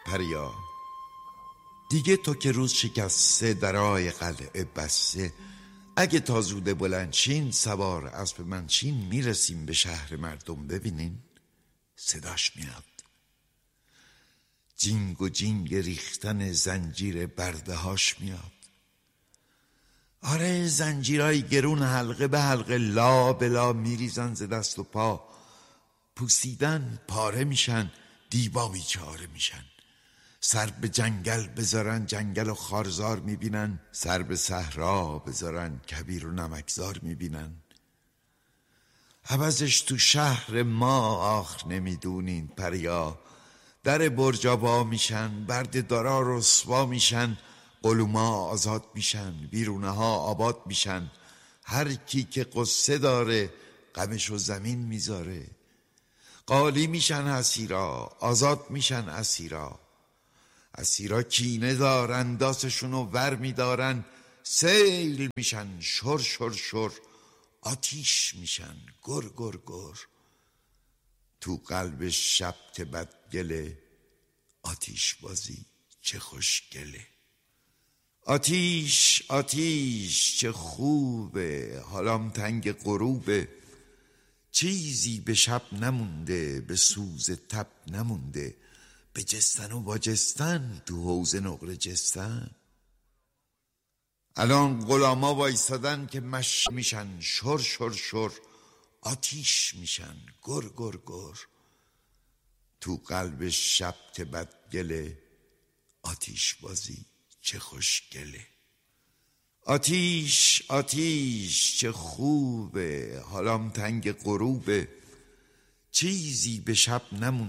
پریا دیگه تو که روز شکسته درای قلعه بسته، اگه تا زوده بلندشین سوار اسب منشین میرسیم به شهر مردم. ببینین صداش میاد، جینگ و جینگ ریختن زنجیر برده هاش میاد. آره زنجیرهای گرون حلقه به حلقه لا بلا میریزن ز دست و پا، پوسیدن پاره میشن، دیبا بیچاره میشن. سر به جنگل بذارن جنگل و خارزار میبینن، سر به صحرا بذارن کبیر و نمکزار میبینن. عوضش تو شهر ما آخ نمیدونین پریا، در برجا با میشن، برد دارا رسوا میشن، قلوما آزاد میشن، بیرونه ها آباد میشن. هر کی که قصه داره غمشو زمین میذاره. قالی میشن اسیرا، آزاد میشن اسیرا. اسیرا کینه دارن، داستشونو ور میدارن. سیل میشن شر شر شر، آتیش میشن گر گر گر. تو قلب شبت بدگله، آتیش بازی چه خوشگله. آتیش آتیش چه خوبه، حالام تنگ غروبه. چیزی به شب نمونده، به سوز تب نمونده. به جستن و با جستن تو حوض نقره جستن. الان غلاما وایسادن که مش میشن شر شر شر، آتیش میشن گر گر گر. تو قلب شبت بدگله، آتیش بازی چه خوشگله. آتیش آتیش چه خوبه، حالام تنگ غروبه. چیزی به شب نمونده،